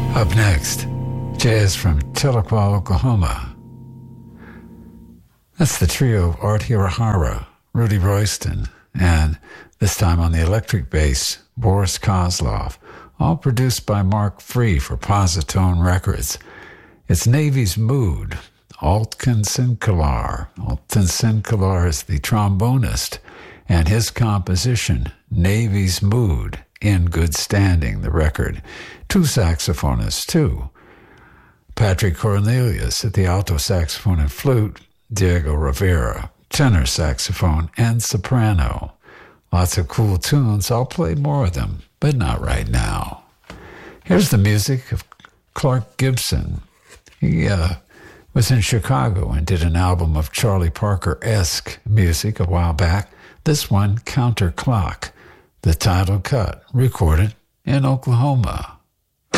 Up next, jazz from Tahlequah, Oklahoma. That's the trio of Art Hirahara, Rudy Royston, and this time on the electric bass, Boris Kozlov, all produced by Mark Free for Positone Records. It's Navy's Mood, Altkin Sinkelar. Altkin Sinkelar is the trombonist, and his composition, Navy's Mood, In Good Standing, the record. Two saxophonists, too. Patrick Cornelius at the alto saxophone and flute, Diego Rivera, tenor saxophone and soprano. Lots of cool tunes. I'll play more of them, but not right now. Here's the music of Clark Gibson. He was in Chicago and did an album of Charlie Parker-esque music a while back. This one, Counterclock, the title cut, recorded in Oklahoma.